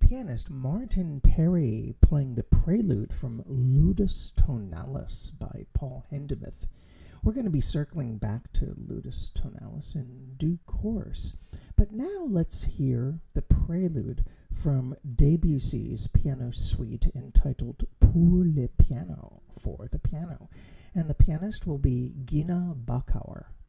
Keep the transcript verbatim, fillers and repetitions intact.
pianist Martin Perry playing the prelude from Ludus Tonalis by Paul Hindemith. We're going to be circling back to Ludus Tonalis in due course, but now let's hear the prelude from Debussy's piano suite entitled Pour le piano, for the piano, and the pianist will be Gina Bachauer.